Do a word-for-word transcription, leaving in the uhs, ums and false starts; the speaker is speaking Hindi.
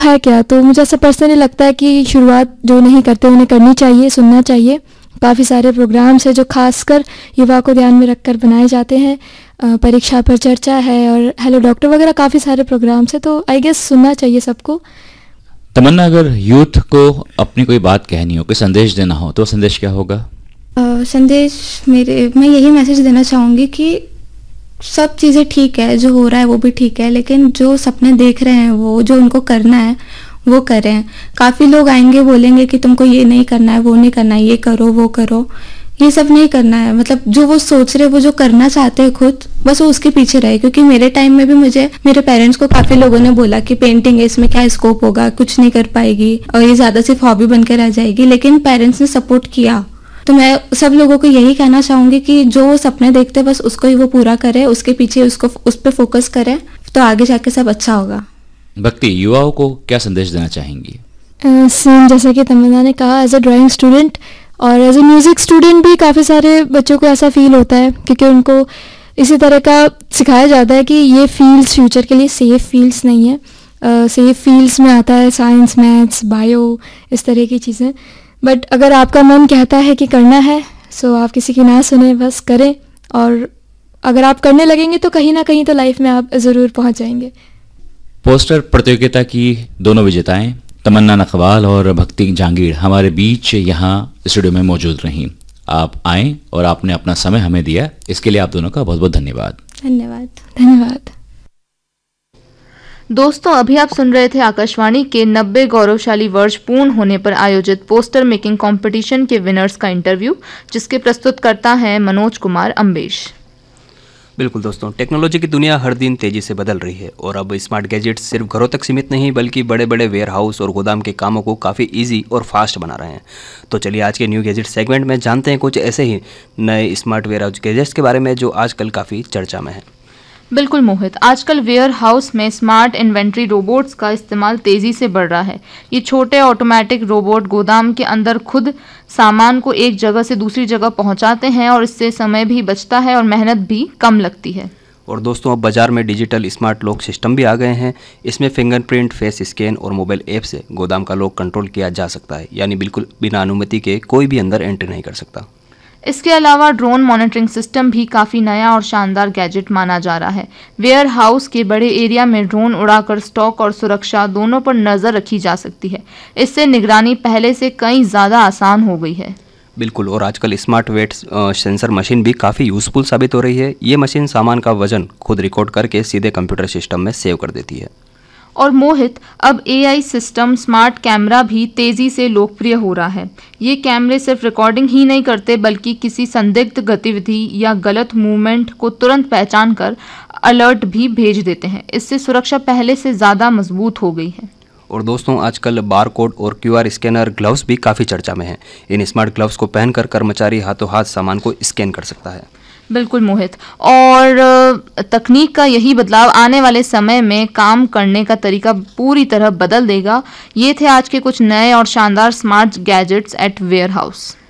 है क्या। तो मुझे ऐसा पर्सनली लगता है कि शुरुआत जो नहीं करते उन्हें करनी चाहिए, सुनना चाहिए। काफ़ी सारे प्रोग्राम्स हैं जो खासकर युवा को ध्यान में रखकर बनाए जाते हैं। परीक्षा पर चर्चा है और हेलो डॉक्टर वगैरह काफ़ी सारे प्रोग्राम्स हैं, तो आई गेस सुनना चाहिए सबको। तमन्ना, अगर यूथ को अपनी कोई बात कहनी हो, कोई संदेश देना हो, तो संदेश क्या होगा? uh, संदेश मेरे मैं यही मैसेज देना चाहूँगी कि सब चीज़ें ठीक है, जो हो रहा है वो भी ठीक है, लेकिन जो सपने देख रहे हैं, वो जो उनको करना है वो करें। काफ़ी लोग आएंगे बोलेंगे कि तुमको ये नहीं करना है, वो नहीं करना है, ये करो वो करो, ये सब नहीं करना है। मतलब जो वो सोच रहे, वो जो करना चाहते हैं खुद, बस वो उसके पीछे रहे। क्योंकि मेरे टाइम में भी मुझे मेरे पेरेंट्स को काफ़ी लोगों ने बोला कि पेंटिंग है, इसमें क्या स्कोप होगा, कुछ नहीं कर पाएगी और ये ज़्यादा सिर्फ हॉबी बन के रह जाएगी, लेकिन पेरेंट्स ने सपोर्ट किया। तो मैं सब लोगों को यही कहना चाहूँगी कि जो वो सपने देखते हैं बस उसको ही वो पूरा करे, उसके पीछे उसको उस पर फोकस करें, तो आगे जाके सब अच्छा होगा। भक्ति, युवाओं को क्या संदेश देना चाहेंगी? सेम uh, जैसा कि तमन्ना ने कहा, एज ए ड्राइंग स्टूडेंट और एज ए म्यूज़िक स्टूडेंट भी काफ़ी सारे बच्चों को ऐसा फील होता है, क्योंकि उनको इसी तरह का सिखाया जाता है कि ये फील्ड्स फ्यूचर के लिए सेफ फील्ड्स नहीं है। सेफ uh, फील्ड्स में आता है साइंस, मैथ्स, बायो, इस तरह की चीज़ें। बट अगर आपका मन कहता है कि करना है, सो आप किसी की ना सुने, बस करें। और अगर आप करने लगेंगे तो कहीं ना कहीं तो लाइफ में आप ज़रूर पहुंच जाएंगे। पोस्टर प्रतियोगिता की दोनों विजेताएं तमन्ना नखवाल और भक्ति जहांगीर हमारे बीच यहाँ स्टूडियो में मौजूद रहीं। आप आए और आपने अपना समय हमें दिया, इसके लिए आप दोनों का बहुत बहुत धन्यवाद। धन्यवाद धन्यवाद। दोस्तों, अभी आप सुन रहे थे आकाशवाणी के नब्बे गौरवशाली वर्ष पूर्ण होने पर आयोजित पोस्टर मेकिंग कंपटीशन के विनर्स का इंटरव्यू, जिसके प्रस्तुतकर्ता हैं मनोज कुमार अम्बेश। बिल्कुल दोस्तों, टेक्नोलॉजी की दुनिया हर दिन तेज़ी से बदल रही है और अब स्मार्ट गैजेट्स सिर्फ घरों तक सीमित नहीं बल्कि बड़े बड़े वेयर हाउस और गोदाम के कामों को काफ़ी इजी और फास्ट बना रहे हैं। तो चलिए आज के न्यू गैजेट सेगमेंट में जानते हैं कुछ ऐसे ही नए स्मार्ट वेयर हाउस गैजेट्स के बारे में जो आजकल काफ़ी चर्चा में है। बिल्कुल मोहित, आजकल वेयर हाउस में स्मार्ट इन्वेंट्री रोबोट्स का इस्तेमाल तेजी से बढ़ रहा है। ये छोटे ऑटोमेटिक रोबोट गोदाम के अंदर खुद सामान को एक जगह से दूसरी जगह पहुंचाते हैं और इससे समय भी बचता है और मेहनत भी कम लगती है। और दोस्तों, अब बाजार में डिजिटल स्मार्ट लॉक सिस्टम भी आ गए हैं। इसमें फिंगरप्रिंट, फेस स्कैन और मोबाइल ऐप से गोदाम का लॉक कंट्रोल किया जा सकता है, यानी बिल्कुल बिना अनुमति के कोई भी अंदर एंट्री नहीं कर सकता। इसके अलावा ड्रोन मॉनिटरिंग सिस्टम भी काफ़ी नया और शानदार गैजेट माना जा रहा है। वेयर हाउस के बड़े एरिया में ड्रोन उड़ाकर स्टॉक और सुरक्षा दोनों पर नज़र रखी जा सकती है। इससे निगरानी पहले से कई ज़्यादा आसान हो गई है। बिल्कुल, और आजकल स्मार्ट वेट सेंसर मशीन भी काफ़ी यूज़फुल साबित हो रही है। ये मशीन सामान का वजन खुद रिकॉर्ड करके सीधे कंप्यूटर सिस्टम में सेव कर देती है। और मोहित, अब एआई सिस्टम स्मार्ट कैमरा भी तेजी से लोकप्रिय हो रहा है। ये कैमरे सिर्फ रिकॉर्डिंग ही नहीं करते बल्कि किसी संदिग्ध गतिविधि या गलत मूवमेंट को तुरंत पहचान कर अलर्ट भी भेज देते हैं। इससे सुरक्षा पहले से ज़्यादा मजबूत हो गई है। और दोस्तों, आजकल बार कोड और क्यूआर स्कैनर ग्लव्स भी काफ़ी चर्चा में हैं। इन स्मार्ट ग्लव्स को पहनकर कर्मचारी हाथों हाथ सामान को स्कैन कर सकता है। बिल्कुल मोहित, और तकनीक का यही बदलाव आने वाले समय में काम करने का तरीका पूरी तरह बदल देगा। ये थे आज के कुछ नए और शानदार smart gadgets eight ware house.